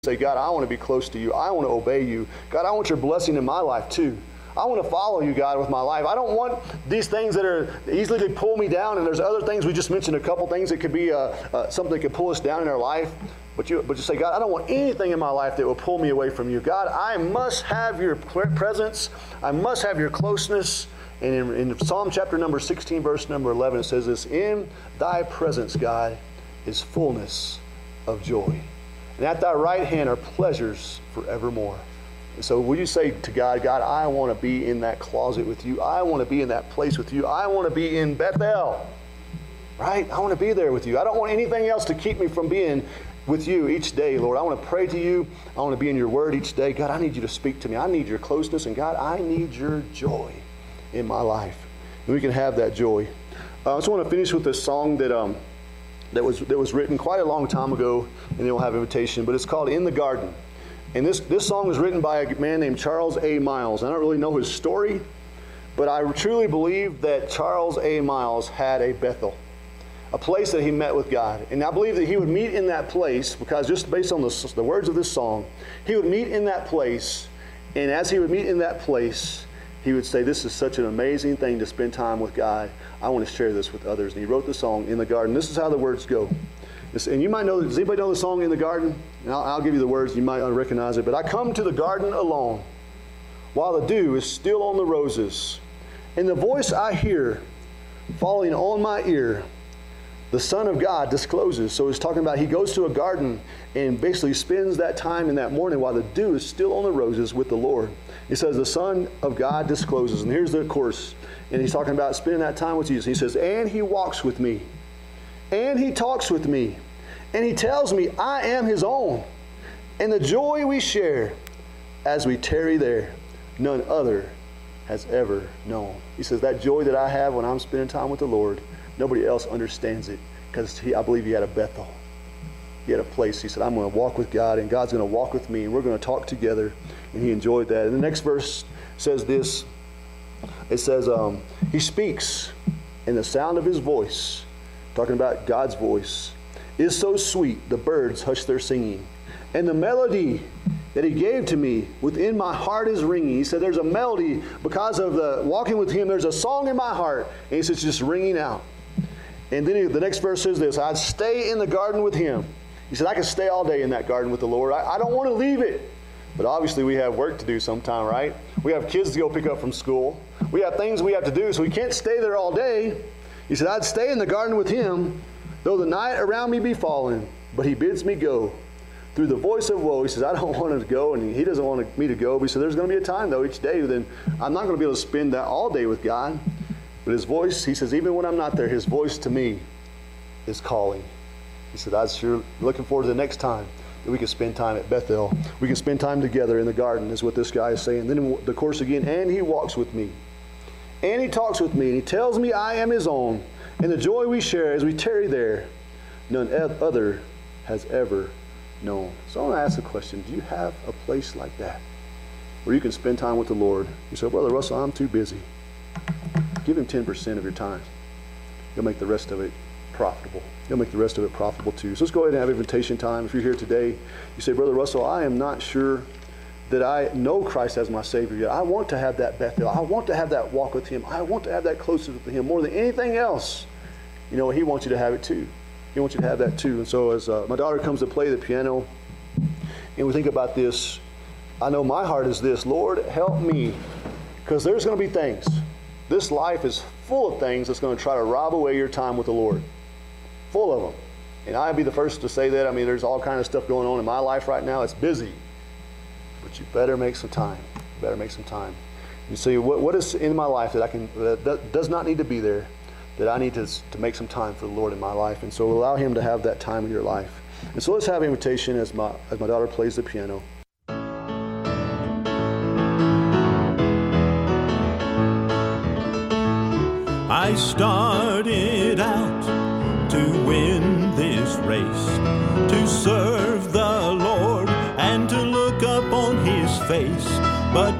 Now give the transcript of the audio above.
Say, God, I want to be close to you. I want to obey you. God, I want your blessing in my life too. I want to follow you, God, with my life. I don't want these things that are easily to pull me down. And there's other things. We just mentioned a couple things that could be something that could pull us down in our life. But you say, God, I don't want anything in my life that will pull me away from you. God, I must have your presence. I must have your closeness. And in Psalm chapter number 16, verse number 11, it says this, in thy presence, God, is fullness of joy. And at thy right hand are pleasures forevermore. And so will you say to God, God, I want to be in that closet with you. I want to be in that place with you. I want to be in Bethel. Right? I want to be there with you. I don't want anything else to keep me from being with you each day, Lord. I want to pray to you. I want to be in your word each day. God, I need you to speak to me. I need your closeness. And God, I need your joy in my life. And we can have that joy. I just want to finish with this song that was written quite a long time ago, and then we'll have invitation, but it's called In the Garden. And this song was written by a man named Charles A. Miles. I don't really know his story, but I truly believe that Charles A. Miles had a Bethel, a place that he met with God. And I believe that he would meet in that place, because just based on the words of this song, he would meet in that place, and as he would meet in that place, he would say, this is such an amazing thing to spend time with God. I want to share this with others. And he wrote the song, In the Garden. This is how the words go. And you might know, does anybody know the song In the Garden? And I'll give you the words, you might recognize it. But I come to the garden alone, while the dew is still on the roses. And the voice I hear falling on my ear, the Son of God discloses. So he's talking about he goes to a garden and basically spends that time in that morning while the dew is still on the roses with the Lord. He says the Son of God discloses. And here's the chorus. And he's talking about spending that time with Jesus. He says, and he walks with me. And he talks with me. And he tells me I am his own. And the joy we share as we tarry there, none other has ever known. He says that joy that I have when I'm spending time with the Lord, nobody else understands it, because I believe he had a Bethel. He had a place. He said, I'm going to walk with God, and God's going to walk with me, and we're going to talk together. And he enjoyed that. And the next verse says this. It says, he speaks, and the sound of his voice, talking about God's voice, is so sweet, the birds hush their singing. And the melody that he gave to me within my heart is ringing. He said there's a melody because of the walking with him. There's a song in my heart. And he says it's just ringing out. And then the next verse says this, I'd stay in the garden with him. He said I could stay all day in that garden with the Lord. I don't want to leave it. But obviously we have work to do sometime, right? We have kids to go pick up from school. We have things we have to do, so we can't stay there all day. He said, I'd stay in the garden with him, though the night around me be fallen, but he bids me go. Through the voice of woe, he says, I don't want to go, and he doesn't want me to go. But he said, there's going to be a time, though, each day, then I'm not going to be able to spend that all day with God. But his voice, he says, even when I'm not there, his voice to me is calling. He said, I'm sure looking forward to the next time that we can spend time at Bethel. We can spend time together in the garden, is what this guy is saying. Then the chorus again, and he walks with me. And he talks with me, and he tells me I am his own. And the joy we share as we tarry there, none other has ever known. So I want to ask the question, do you have a place like that where you can spend time with the Lord? You say, Brother Russell, I'm too busy. Give him 10% of your time. You'll make the rest of it profitable. You'll make the rest of it profitable too. So let's go ahead and have invitation time. If you're here today, you say, Brother Russell, I am not sure that I know Christ as my Savior yet. I want to have that Bethel. I want to have that walk with him. I want to have that closeness with him more than anything else. You know, he wants you to have it too. He wants you to have that too. And so as my daughter comes to play the piano, and we think about this, I know my heart is this, Lord, help me. Because there's going to be things. This life is full of things that's going to try to rob away your time with the Lord. Full of them. And I'd be the first to say that. I mean, there's all kinds of stuff going on in my life right now. It's busy. But you better make some time. You better make some time. You see, what is in my life that does not need to be there, that I need to make some time for the Lord in my life. And so allow him to have that time in your life. And so let's have invitation as my daughter plays the piano. I started out to win this race, to serve the Lord and to look up on his face. But